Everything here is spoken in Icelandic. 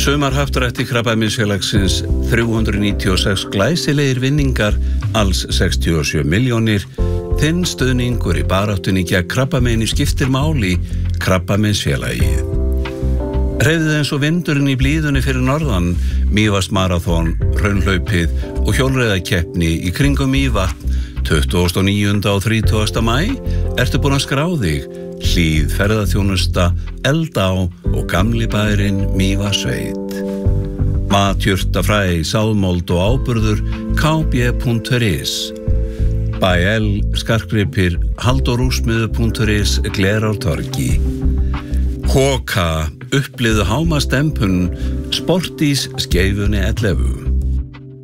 Sumarhappdrætti Krabbameinsfélagsins 396 glæsilegir vinningar, alls 67 milljónir. Þinn stuðningur í baráttunni gegn krabbameini skiptir máli, Krabbameinsfélagið. Hreyfðið eins og vindurinn í blíðunni fyrir norðan, Mývatnsmaraþon, hraunhlaupið og hjólreiðakeppni í kringum Mývatn 29. og 30. maí. Ertu búin að skrá þig? Hlíð ferðaþjónusta, Eldá og gamli bærinn Mývatnssveit. Matjurtafræ, sáðmold og áburður, kb.is. Bæel, skartgripir, haldorúsmiðu.is, Glerártorgi. Hoka, upplifðu hámastempun, Sportís, Skeifunni 11.